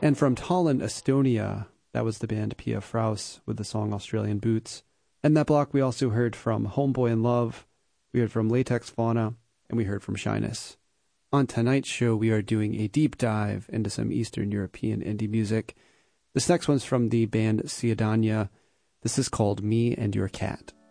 And from Tallinn, Estonia, that was the band Pia Fraus with the song Australian Boots. In that block, we also heard from Homeboy in Love, we heard from Latex Fauna, and we heard from Shyness. On tonight's show, we are doing a deep dive into some Eastern European indie music. This next one's from the band Ciudadania. This is called Me and Your Cat.